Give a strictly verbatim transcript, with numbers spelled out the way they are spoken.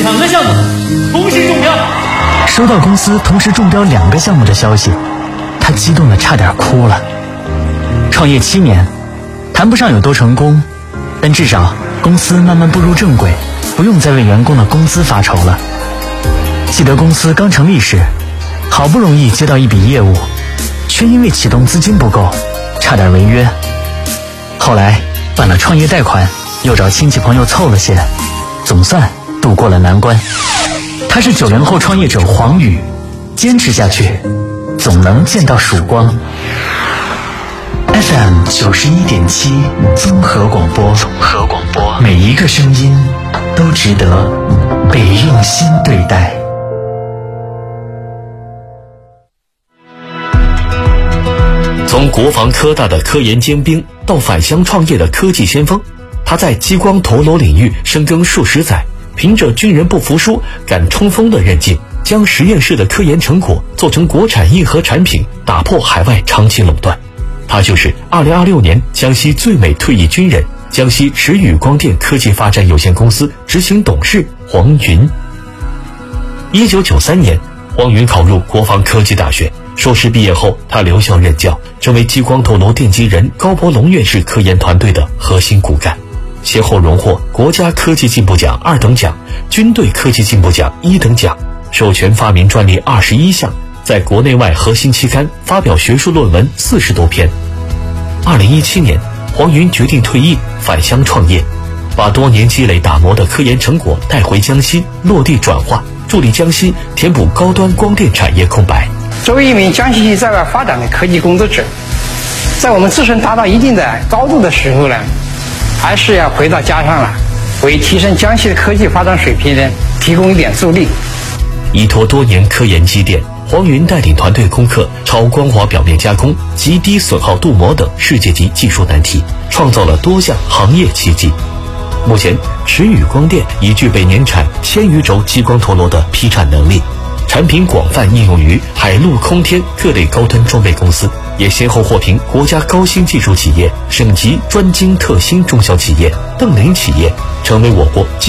两个项目同时中标。 收到公司同时中标两个项目的消息，他激动得差点哭了。创业七年，谈不上有多成功，但至少公司慢慢步入正轨，不用再为员工的工资发愁了。记得公司刚成立时，好不容易接到一笔业务，却因为启动资金不够，差点违约。后来办了创业贷款，又找亲戚朋友凑了些，总算度过了难关。他是九零后创业者黄宇，坚持下去，总能见到曙光。F M 九十一点七综合广播，综合广播，每一个声音都值得被用心对待。 从国防科大的科研尖兵到返乡创业的科技先锋，他在激光陀螺领域深耕数十载，凭着军人不服输、敢冲锋的韧劲，将实验室的科研成果做成国产硬核产品，打破海外长期垄断。他就是二零二六年江西最美退役军人、江西驰宇光电科技发展有限公司执行董事黄云。一九九三年，黄云考入国防科技大学，硕士毕业后，他留校任教，成为激光陀螺奠基人高伯龙院士科研团队的核心骨干，先后荣获国家科技进步奖二等奖、军队科技进步奖一等奖，授权发明专利二十一项，在国内外核心期刊发表学术论文四十多篇。二零一七年，黄云决定退役返乡创业，把多年积累打磨的科研成果带回江西落地转化，助力江西填补高端光电产业空白。 作为一名江西在外发展的科技工作者，在我们自身达到一定的高度的时候呢，还是要回到家乡来，为提升江西的科技发展水平呢提供一点助力。 依托多年科研积淀，黄云带领团队攻克超光滑表面加工、极低损耗镀膜等世界级技术难题，创造了多项行业奇迹。目前，驰宇光电已具备年产千余轴激光陀螺的批产能力，产品广泛应用于海陆空天各类高端装备公司，也先后获评国家高新技术企业、省级专精特新中小企业、瞪羚企业，成为我国